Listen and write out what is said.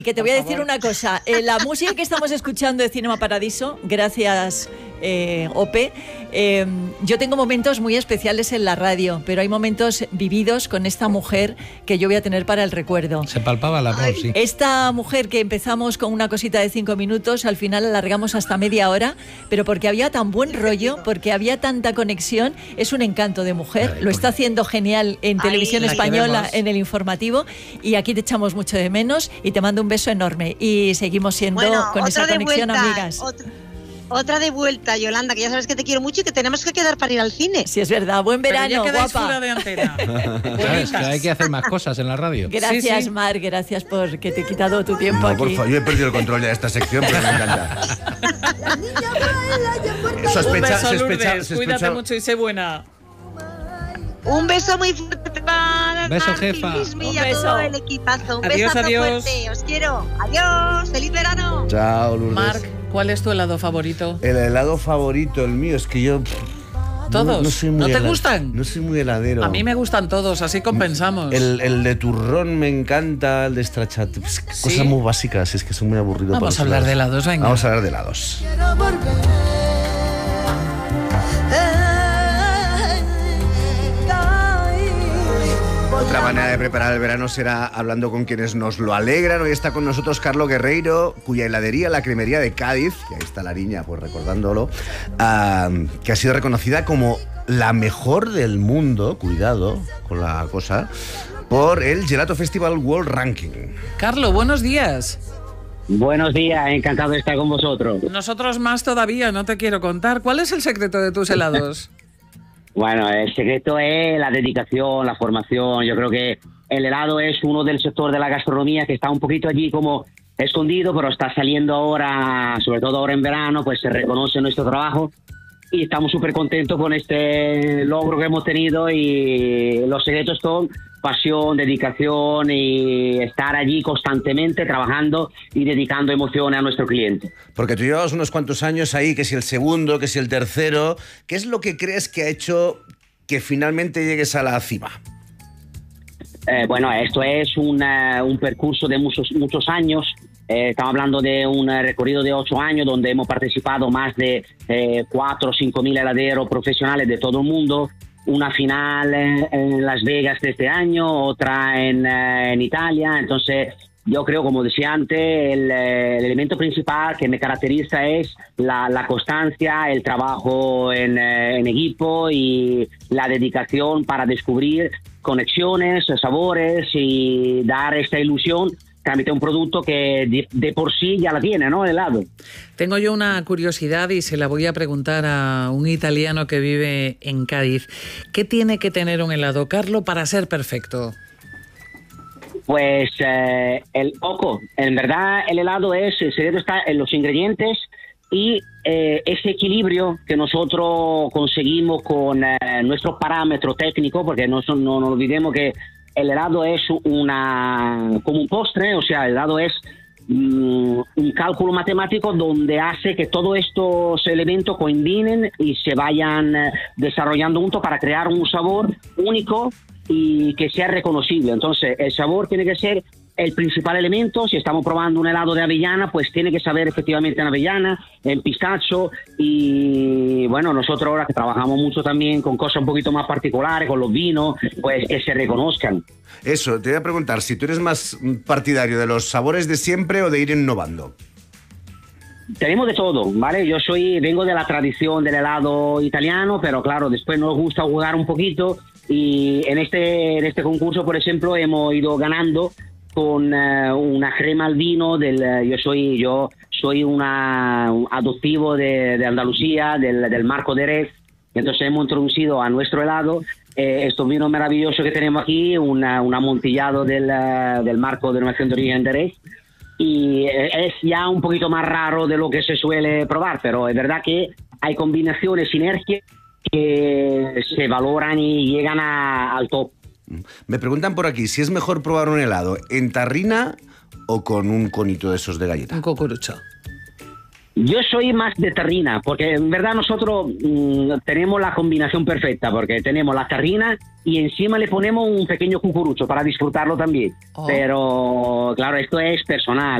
Que te voy a decir una cosa, la música que estamos escuchando de Cinema Paradiso, gracias Ope, yo tengo momentos muy especiales en la radio, pero hay momentos vividos con esta mujer que yo voy a tener para el recuerdo. Se palpaba la voz, sí. Esta mujer que empezamos con una cosita de 5 minutos, al final alargamos hasta media hora, pero porque había tan buen rollo, porque había tanta conexión, es un encanto de mujer, lo está haciendo genial en Televisión Española, en el informativo, y aquí te echamos mucho de menos y te mando un beso enorme y seguimos siendo con esa conexión amigas. Otra de vuelta, Yolanda, que ya sabes que te quiero mucho y que tenemos que quedar para ir al cine. Sí, es verdad. Buen verano, pero ya quedáis guapa. fuera de antena. ¿Sabes? Que hay que hacer más cosas en la radio. Gracias, sí. Mar, gracias por que te he quitado tu tiempo No, aquí. por favor, yo he perdido el control ya de esta sección, pero me encanta. Un beso, Lourdes. Cuídate mucho y sé buena. Un beso muy fuerte para Beso, jefa. y a todo el equipazo. Un Adiós, besazo adiós. fuerte. Os quiero. Adiós. ¡Feliz verano! Chao, Lourdes. Marc, ¿cuál es tu helado favorito? El helado favorito, el mío, es que yo... ¿Todos? No soy muy ¿No te gustan? No soy muy heladero. A mí me gustan todos, así compensamos. El de turrón me encanta, el de stracciatella. Cosas muy básicas, es que son muy aburridos. Vamos a hablar de helados, venga. Vamos a hablar de helados. Otra manera de preparar el verano será hablando con quienes nos lo alegran. Hoy está con nosotros Carlos Guerreiro, cuya heladería, la Cremería de Cádiz, y ahí está la niña, pues recordándolo, que ha sido reconocida como la mejor del mundo, cuidado con la cosa, por el Gelato Festival World Ranking. Carlos, buenos días. Buenos días, encantado de estar con vosotros. Nosotros más todavía, no te quiero contar. ¿Cuál es el secreto de tus helados? Bueno, el secreto es la dedicación, la formación. Yo creo que el helado es uno del sector de la gastronomía que está un poquito allí como escondido, pero está saliendo ahora, sobre todo ahora en verano, pues se reconoce nuestro trabajo y estamos súper contentos con este logro que hemos tenido, y los secretos son pasión, dedicación y estar allí constantemente trabajando y dedicando emociones a nuestro cliente. Porque tú llevas unos cuantos años ahí, que si el segundo, que si el tercero. ¿Qué es lo que crees que ha hecho que finalmente llegues a la cima? Bueno, esto es un percurso de muchos años. Estamos hablando de un recorrido de 8 años donde hemos participado más de 4 o 5 mil heladeros profesionales de todo el mundo. Una final en Las Vegas de este año, otra en Italia. Entonces, yo creo, como decía antes, el elemento principal que me caracteriza es la constancia, el trabajo en equipo y la dedicación para descubrir conexiones, sabores y dar esta ilusión, realmente un producto que de por sí ya la tiene, ¿no? El helado. Tengo yo una curiosidad y se la voy a preguntar a un italiano que vive en Cádiz. ¿Qué tiene que tener un helado, Carlo, para ser perfecto? Pues el poco. En verdad, el helado el secreto está en los ingredientes y ese equilibrio que nosotros conseguimos con nuestros parámetros técnicos, porque no olvidemos que el helado es como un postre, o sea, el helado es un cálculo matemático donde hace que todos estos elementos coinciden y se vayan desarrollando juntos para crear un sabor único y que sea reconocible. Entonces, el sabor tiene que ser el principal elemento. Si estamos probando un helado de avellana, pues tiene que saber efectivamente en avellana, en pistacho, y bueno, nosotros ahora que trabajamos mucho también con cosas un poquito más particulares, con los vinos, pues que se reconozcan. Eso, te voy a preguntar, si tú eres más partidario de los sabores de siempre o de ir innovando. Tenemos de todo, ¿vale? Yo vengo de la tradición del helado italiano, pero claro, después nos gusta jugar un poquito, y en este concurso, por ejemplo, hemos ido ganando con una crema al vino yo soy un adoptivo de Andalucía, del Marco de Jerez. Entonces hemos introducido a nuestro helado estos vinos maravillosos que tenemos aquí, un amontillado del Marco de Denominación de Origen de Jerez, y es ya un poquito más raro de lo que se suele probar, pero es verdad que hay combinaciones, sinergias que se valoran y llegan al top. Me preguntan por aquí si es mejor probar un helado en tarrina o con un conito de esos de galleta. Un cucurucho. Yo soy más de terrina, porque en verdad nosotros tenemos la combinación perfecta, porque tenemos la terrina y encima le ponemos un pequeño cucurucho para disfrutarlo también. Pero claro, esto es personal.